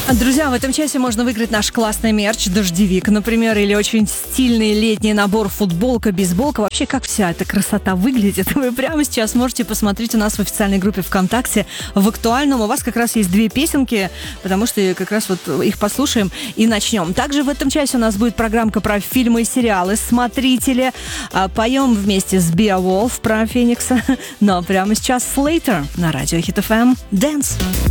Друзья, в этом часе можно выиграть наш классный мерч, дождевик, например, или очень стильный летний набор футболка, бейсболка. Вообще, как вся эта красота выглядит, вы прямо сейчас можете посмотреть у нас в официальной группе ВКонтакте в актуальном. У вас как раз есть 2 песенки, потому что как раз вот их послушаем и начнем. Также в этом часе у нас будет программка про фильмы и сериалы «Смотрители». Поем вместе с Beowulf про Феникса. Но прямо сейчас Slater на радио Hit FM Dance.